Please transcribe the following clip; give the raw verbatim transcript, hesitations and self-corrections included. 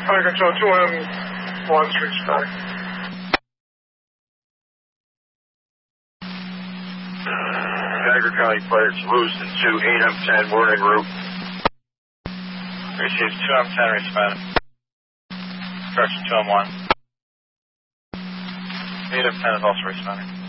Fire Control two M one three spec. Niagara County Fire Solution two eight M ten warning group. Received two M ten responding. Correction two M one. eight M ten is also responding.